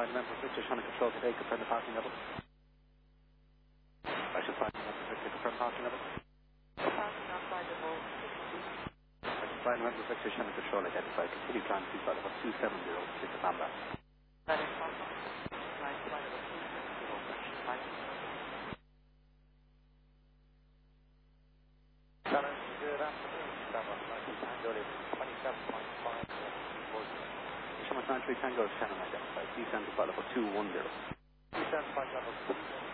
supply member Victor trying to control today, confirm the parking level. I supply member Victor, confirm parking level. Parking outside the hall. I supply member Victor trying to control identified. Continue climb to flight level 270, Victor Bamba. That is possible. Flight level 270, Challenge, good afternoon. Bravo 93 Tango, 27.5. Shamrock 93 Tango, Shannon identified. Descend to flight level 210. Descend flight level 210.